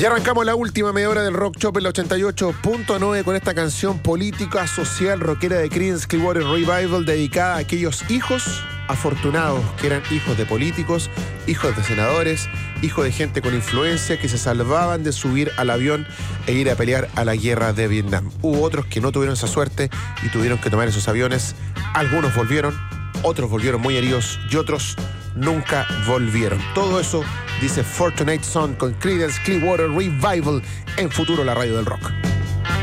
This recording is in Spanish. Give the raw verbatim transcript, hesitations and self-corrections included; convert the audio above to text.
Y arrancamos la última media hora del Rock Shop en la ochenta y ocho punto nueve con esta canción política, social, rockera de Creedence Clearwater Revival, dedicada a aquellos hijos afortunados que eran hijos de políticos, hijos de senadores, hijos de gente con influencia que se salvaban de subir al avión e ir a pelear a la guerra de Vietnam. Hubo otros que no tuvieron esa suerte y tuvieron que tomar esos aviones. Algunos volvieron, otros volvieron muy heridos y otros nunca volvieron. Todo eso dice Fortunate Son con Creedence Clearwater Revival en Futuro, la radio del rock.